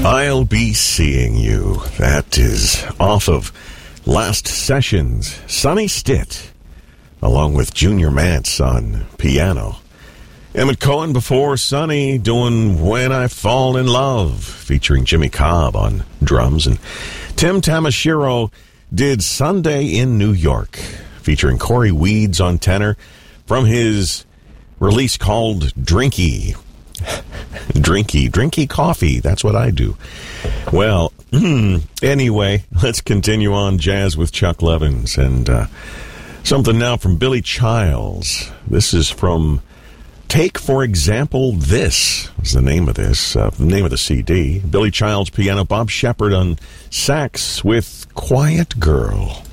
I'll Be Seeing You. That is off of Last Sessions. Sonny Stitt, along with Junior Mance on piano. Emmett Cohen before Sonny doing When I Fall in Love, featuring Jimmy Cobb on drums. And Tim Tamashiro did Sunday in New York, featuring Corey Weeds on tenor, from his release called Drinky. Drinky coffee. That's what I do. Well, anyway, let's continue on jazz with Chuck Levins. And something now from Billy Childs. This is from Take, for Example, This is the name of this, the name of the CD. Billy Childs piano, Bob Shepard on sax with Quiet Girl.